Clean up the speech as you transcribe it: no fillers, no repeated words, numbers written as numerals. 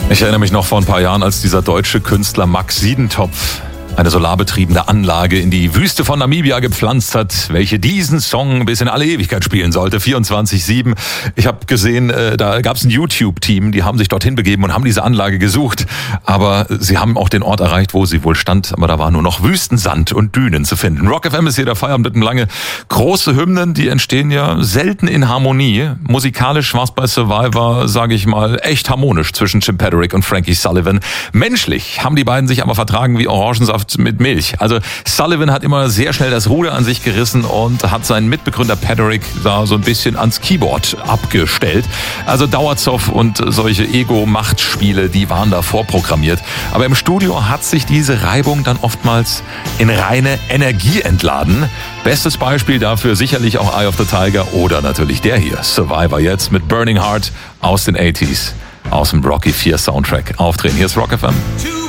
Ich erinnere mich noch vor ein paar Jahren, als dieser deutsche Künstler Max Siedentopf eine solarbetriebene Anlage in die Wüste von Namibia gepflanzt hat, welche diesen Song bis in alle Ewigkeit spielen sollte, 24/7. Ich habe gesehen, da gab es ein YouTube-Team, die haben sich dorthin begeben und haben diese Anlage gesucht. Aber sie haben auch den Ort erreicht, wo sie wohl stand. Aber da war nur noch Wüstensand und Dünen zu finden. Rock FM ist hier der Feierabend mit einem lange. Große Hymnen, die entstehen ja selten in Harmonie. Musikalisch war es bei Survivor, sage ich mal, echt harmonisch zwischen Jim Patrick und Frankie Sullivan. Menschlich haben die beiden sich aber vertragen wie Orangensaft mit Milch. Also Sullivan hat immer sehr schnell das Ruder an sich gerissen und hat seinen Mitbegründer Patrick da so ein bisschen ans Keyboard abgestellt. Also Dauerzoff und solche Ego-Machtspiele, die waren da vorprogrammiert. Aber im Studio hat sich diese Reibung dann oftmals in reine Energie entladen. Bestes Beispiel dafür sicherlich auch Eye of the Tiger oder natürlich der hier, Survivor jetzt mit Burning Heart aus den 80s, aus dem Rocky IV Soundtrack. Aufdrehen, hier ist Rock FM.